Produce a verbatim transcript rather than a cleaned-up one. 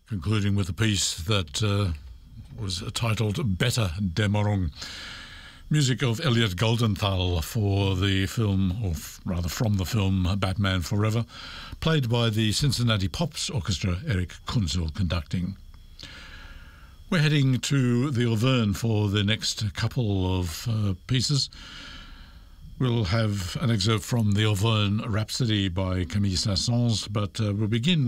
concluding with a piece that uh, was titled Better Dämmerung. Music of Elliot Goldenthal for the film, or rather from the film Batman Forever, played by the Cincinnati Pops Orchestra, Eric Kunzel conducting. We're heading to the Auvergne for the next couple of uh, pieces. We'll have an excerpt from the Auvergne Rhapsody by Camille Saint-Saëns, but uh, we'll begin